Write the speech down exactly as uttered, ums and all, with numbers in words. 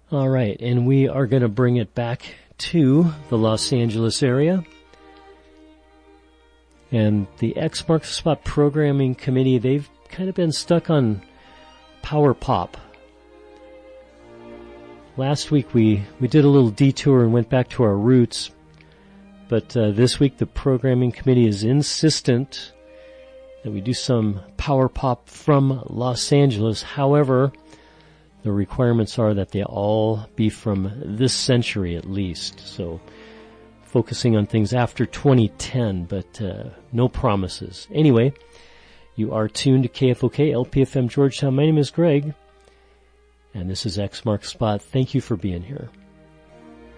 All right, and we are going to bring it back to the Los Angeles area. And the X Marks the Spot Programming Committee, they've kind of been stuck on power pop. Last week we, we did a little detour and went back to our roots. But uh, this week the Programming Committee is insistent that we do some power pop from Los Angeles. However, the requirements are that they all be from this century at least. So focusing on things after twenty ten, but uh, no promises. Anyway, you are tuned to K F O K, L P F M Georgetown. My name is Greg, and this is X Marks Spot. Thank you for being here.